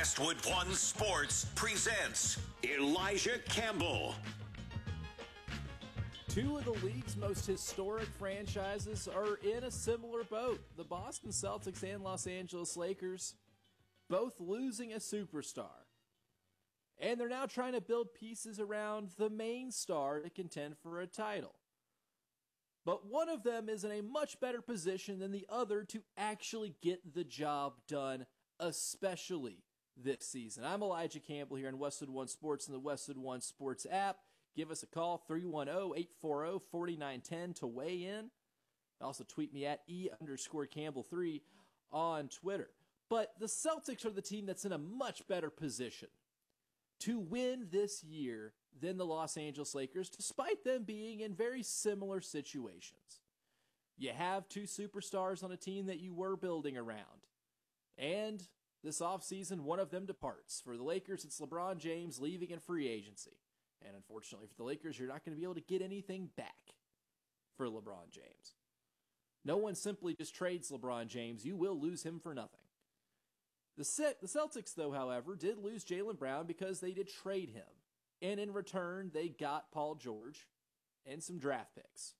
Westwood One Sports presents Elijah Campbell. Two of the league's most historic franchises are in a similar boat. The Boston Celtics and Los Angeles Lakers, both losing a superstar. And they're now trying to build pieces around the main star to contend for a title. But one of them is in a much better position than the other to actually get the job done, especially this season. I'm Elijah Campbell here on Westwood One Sports and the Westwood One Sports app. Give us a call, 310-840-4910 to weigh in. Also tweet me at E_Campbell3 on Twitter. But the Celtics are the team that's in a much better position to win this year than the Los Angeles Lakers, despite them being in very similar situations. You have two superstars on a team that you were building around. And this offseason, one of them departs. For the Lakers, it's LeBron James leaving in free agency. And unfortunately for the Lakers, you're not going to be able to get anything back for LeBron James. No one simply just trades LeBron James. You will lose him for nothing. The Celtics, though, however, did lose Jaylen Brown because they did trade him. And in return, they got Paul George and some draft picks.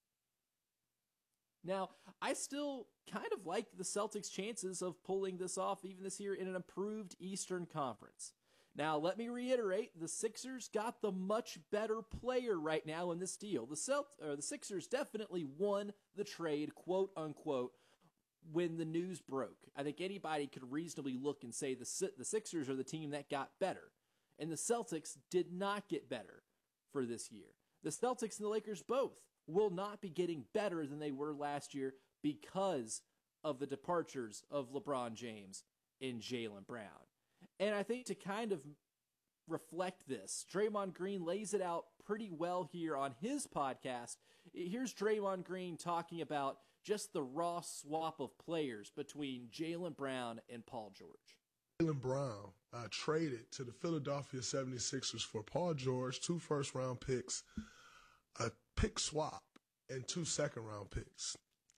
Now, I still kind of like the Celtics' chances of pulling this off even this year in an improved Eastern Conference. Now, let me reiterate, the Sixers got the much better player right now in this deal. The Sixers definitely won the trade, quote unquote, when the news broke. I think anybody could reasonably look and say the Sixers are the team that got better. And the Celtics did not get better for this year. The Celtics and the Lakers both will not be getting better than they were last year because of the departures of LeBron James and Jaylen Brown. And I think to kind of reflect this, Draymond Green lays it out pretty well here on his podcast. Here's Draymond Green talking about just the raw swap of players between Jaylen Brown and Paul George. Jaylen Brown traded to the Philadelphia 76ers for Paul George, 2 first-round picks, a pick swap, and 2 second-round picks.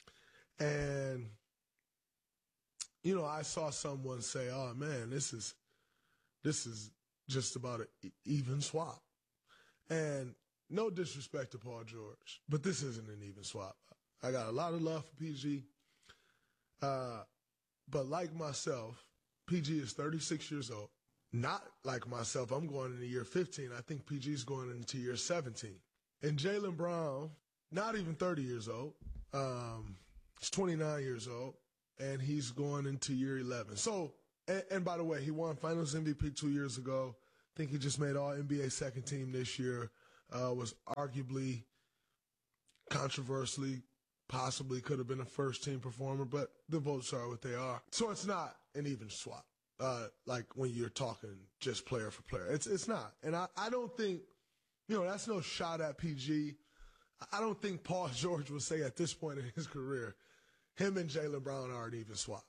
And you know, I saw someone say, "Oh man, this is just about an even swap." And no disrespect to Paul George, but this isn't an even swap. I got a lot of love for PG, but like myself, PG is 36 years old. Not like myself, I'm going into year 15. I think PG is going into year 17. And Jaylen Brown, not even 30 years old. He's 29 years old. And he's going into year 11. So, and by the way, he won Finals MVP 2 years ago. I think he just made All-NBA second team this year. Was arguably, controversially, possibly could have been a first-team performer, but the votes are what they are. So it's not an even swap, like when you're talking just player for player. It's not. And I don't think, you know, that's no shot at PG. I don't think Paul George would say at this point in his career, him and Jaylen Brown are an even swap.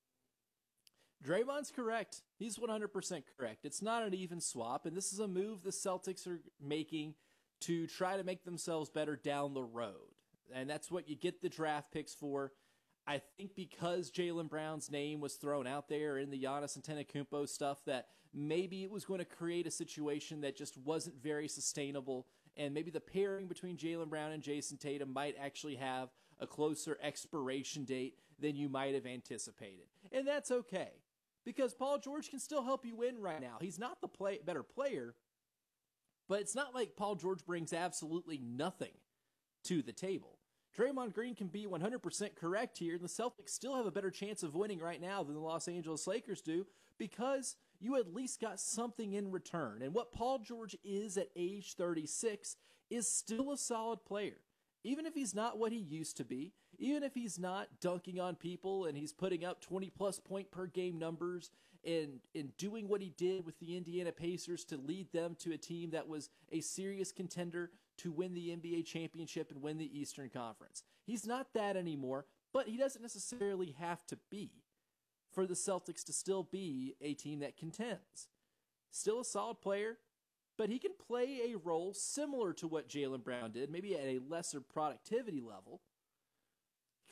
Draymond's correct. He's 100% correct. It's not an even swap, and this is a move the Celtics are making to try to make themselves better down the road. And that's what you get the draft picks for. I think because Jaylen Brown's name was thrown out there in the Giannis Antetokounmpo stuff, that maybe it was going to create a situation that just wasn't very sustainable, and maybe the pairing between Jaylen Brown and Jason Tatum might actually have a closer expiration date than you might have anticipated. And that's okay, because Paul George can still help you win right now. He's not the better player, but it's not like Paul George brings absolutely nothing to the table. Draymond Green can be 100% correct here, and the Celtics still have a better chance of winning right now than the Los Angeles Lakers do because you at least got something in return. And what Paul George is at age 36 is still a solid player. Even if he's not what he used to be, even if he's not dunking on people and he's putting up 20-plus point per game numbers and doing what he did with the Indiana Pacers to lead them to a team that was a serious contender to win the NBA championship and win the Eastern Conference. He's not that anymore, but he doesn't necessarily have to be for the Celtics to still be a team that contends. Still a solid player, but he can play a role similar to what Jaylen Brown did, maybe at a lesser productivity level,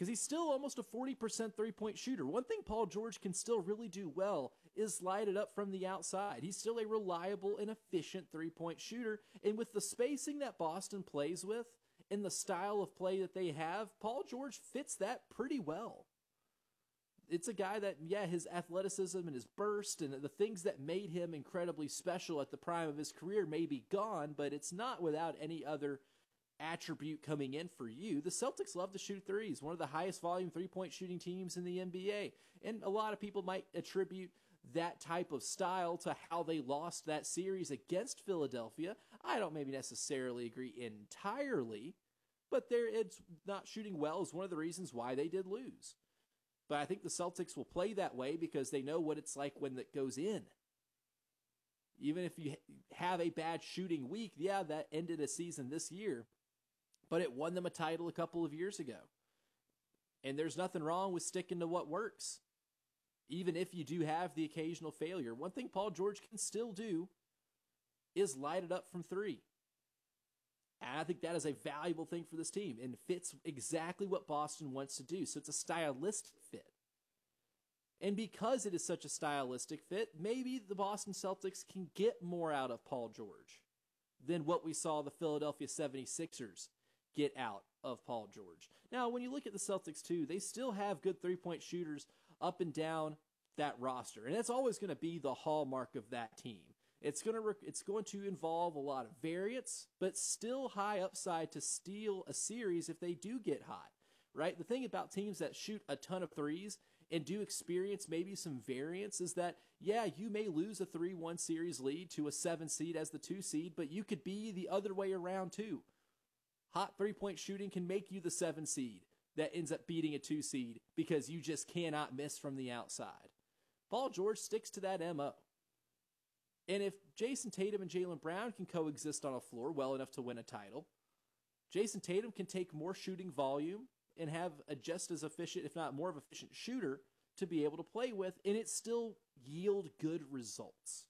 because he's still almost a 40% three-point shooter. One thing Paul George can still really do well is light it up from the outside. He's still a reliable and efficient three-point shooter, and with the spacing that Boston plays with and the style of play that they have, Paul George fits that pretty well. It's a guy that, yeah, his athleticism and his burst and the things that made him incredibly special at the prime of his career may be gone, but it's not without any other attribute coming in for you. The Celtics love to shoot threes, one of the highest volume three-point shooting teams in the NBA. And a lot of people might attribute that type of style to how they lost that series against Philadelphia. I don't maybe necessarily agree entirely, but it's not shooting well is one of the reasons why they did lose. But I think the Celtics will play that way because they know what it's like when it goes in. Even if you have a bad shooting week, yeah, that ended a season this year, but it won them a title a couple of years ago. And there's nothing wrong with sticking to what works, even if you do have the occasional failure. One thing Paul George can still do is light it up from three. And I think that is a valuable thing for this team and fits exactly what Boston wants to do. So it's a stylistic fit. And because it is such a stylistic fit, maybe the Boston Celtics can get more out of Paul George than what we saw the Philadelphia 76ers get out of Paul George. Now, when you look at the Celtics too, they still have good three-point shooters up and down that roster. And that's always going to be the hallmark of that team. It's going to involve a lot of variance, but still high upside to steal a series if they do get hot, right? The thing about teams that shoot a ton of threes and do experience maybe some variance is that, yeah, you may lose a 3-1 series lead to a 7 seed as the 2 seed, but you could be the other way around too. Hot three-point shooting can make you the 7 seed that ends up beating a 2 seed because you just cannot miss from the outside. Paul George sticks to that MO. And if Jason Tatum and Jaylen Brown can coexist on a floor well enough to win a title, Jason Tatum can take more shooting volume and have a just as efficient, if not more of efficient shooter to be able to play with, and it still yield good results.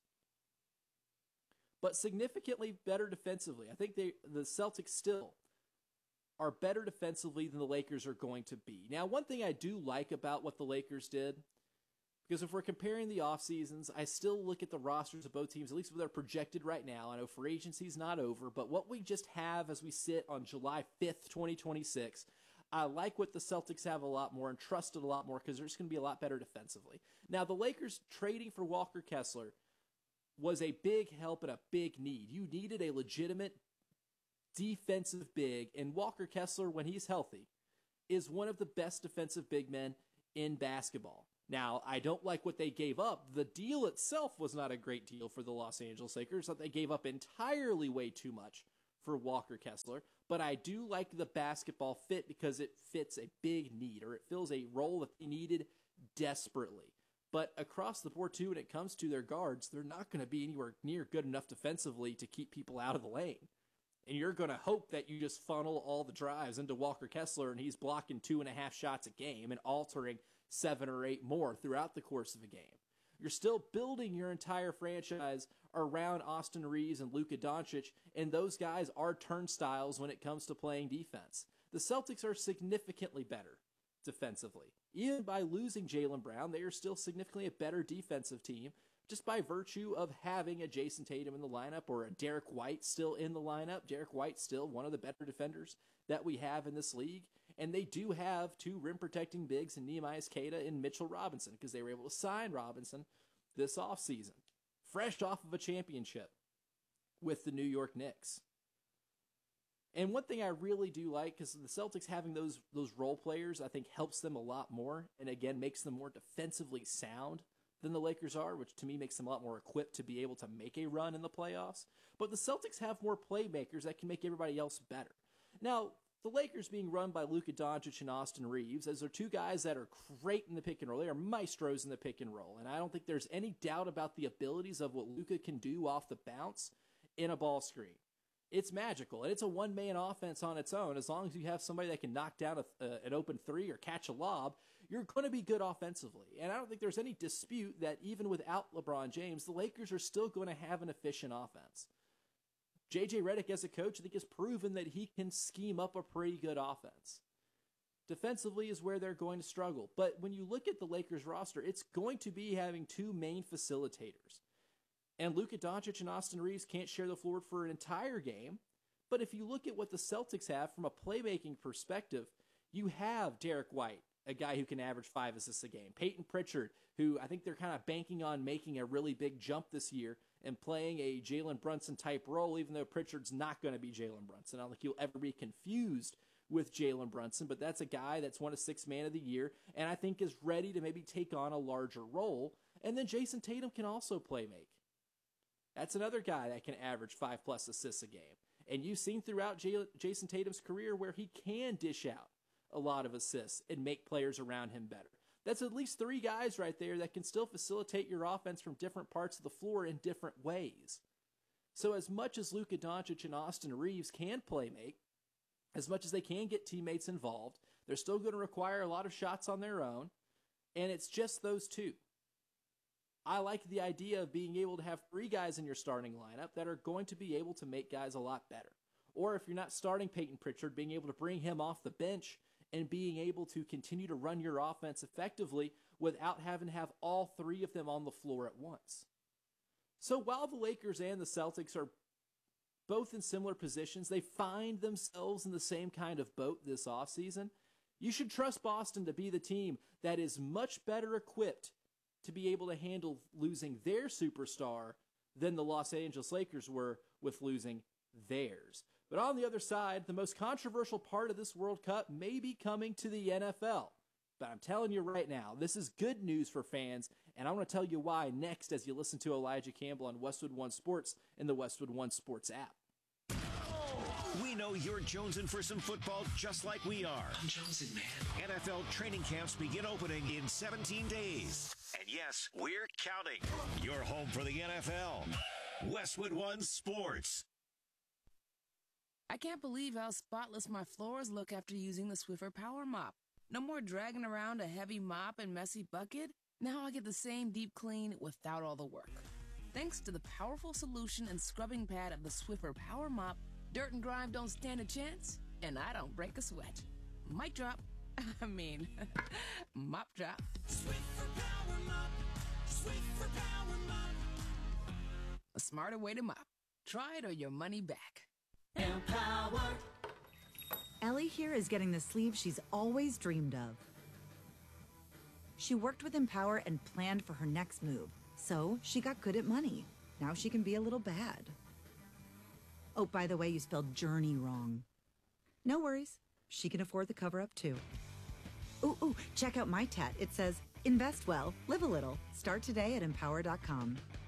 But significantly better defensively. I think the Celtics still are better defensively than the Lakers are going to be. Now, one thing I do like about what the Lakers did, because if we're comparing the off seasons, I still look at the rosters of both teams, at least what they're projected right now. I know free agency is not over, but what we just have as we sit on July 5th, 2026, I like what the Celtics have a lot more and trust it a lot more because they're just going to be a lot better defensively. Now, the Lakers trading for Walker Kessler was a big help and a big need. You needed a legitimate defensive big, and Walker Kessler, when he's healthy, is one of the best defensive big men in basketball. Now, I don't like what they gave up. The deal itself was not a great deal for the Los Angeles Lakers. They gave up entirely way too much for Walker Kessler, but I do like the basketball fit because it fits a big need, or it fills a role that they needed desperately. But across the board, too, when it comes to their guards, they're not going to be anywhere near good enough defensively to keep people out of the lane. And you're going to hope that you just funnel all the drives into Walker Kessler and he's blocking 2.5 shots a game and altering 7 or 8 more throughout the course of a game. You're still building your entire franchise around Austin Reeves and Luka Doncic, and those guys are turnstiles when it comes to playing defense. The Celtics are significantly better defensively. Even by losing Jaylen Brown, they are still significantly a better defensive team just by virtue of having a Jason Tatum in the lineup or a Derek White still in the lineup. Derek White's still one of the better defenders that we have in this league. And they do have 2 rim-protecting bigs in Nehemiah Queta and Mitchell Robinson because they were able to sign Robinson this offseason, fresh off of a championship with the New York Knicks. And one thing I really do like, because the Celtics having those role players, I think helps them a lot more, and again, makes them more defensively sound than the Lakers are, which to me makes them a lot more equipped to be able to make a run in the playoffs. But the Celtics have more playmakers that can make everybody else better. Now, the Lakers being run by Luka Doncic and Austin Reeves, as they're 2 guys that are great in the pick and roll. They are maestros in the pick and roll. And I don't think there's any doubt about the abilities of what Luka can do off the bounce in a ball screen. It's magical, and it's a one-man offense on its own. As long as you have somebody that can knock down an open 3 or catch a lob, you're going to be good offensively. And I don't think there's any dispute that even without LeBron James, the Lakers are still going to have an efficient offense. J.J. Redick as a coach, I think, has proven that he can scheme up a pretty good offense. Defensively is where they're going to struggle. But when you look at the Lakers roster, it's going to be having two main facilitators. And Luka Doncic and Austin Reeves can't share the floor for an entire game. But if you look at what the Celtics have from a playmaking perspective, you have Derek White, a guy who can average 5 assists a game. Peyton Pritchard, who I think they're kind of banking on making a really big jump this year and playing a Jalen Brunson type role, even though Pritchard's not going to be Jalen Brunson. I don't think you'll ever be confused with Jalen Brunson, but that's a guy that's won a 6th Man of the Year and I think is ready to maybe take on a larger role. And then Jason Tatum can also play make. That's another guy that can average 5+ assists a game. And you've seen throughout Jason Tatum's career where he can dish out a lot of assists and make players around him better. That's at least 3 guys right there that can still facilitate your offense from different parts of the floor in different ways. So as much as Luka Doncic and Austin Reeves can play make, as much as they can get teammates involved, they're still going to require a lot of shots on their own, and it's just those two. I like the idea of being able to have 3 guys in your starting lineup that are going to be able to make guys a lot better. Or if you're not starting Peyton Pritchard, being able to bring him off the bench and being able to continue to run your offense effectively without having to have all 3 of them on the floor at once. So while the Lakers and the Celtics are both in similar positions, they find themselves in the same kind of boat this offseason. You should trust Boston to be the team that is much better equipped to be able to handle losing their superstar than the Los Angeles Lakers were with losing theirs. But on the other side, the most controversial part of this World Cup may be coming to the NFL. But I'm telling you right now, this is good news for fans, and I want to tell you why next as you listen to Elijah Campbell on Westwood One Sports and the Westwood One Sports app. We know you're jonesing for some football just like we are. I'm jonesing, man. NFL training camps begin opening in 17 days. And yes, we're counting. Your home for the NFL. Westwood One Sports. I can't believe how spotless my floors look after using the Swiffer Power Mop. No more dragging around a heavy mop and messy bucket. Now I get the same deep clean without all the work. Thanks to the powerful solution and scrubbing pad of the Swiffer Power Mop, dirt and grime don't stand a chance, and I don't break a sweat. Mic drop. Mop drop. Swiffer Power Mop. Swiffer Power Mop. A smarter way to mop. Try it or your money back. Empower. Ellie here is getting the sleeve she's always dreamed of. She worked with Empower and planned for her next move, so she got good at money. Now she can be a little bad. Oh, by the way, you spelled journey wrong. No worries. She can afford the cover-up, too. Ooh, check out my tat. It says, invest well, live a little. Start today at Empower.com.